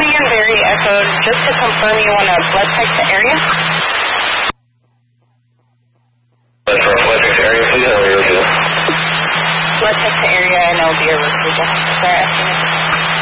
coming in very echoed. Just to confirm, you want to blood text the area? For a blood text area, please, or your Blood text the area, and it'll be a refusal. Sorry,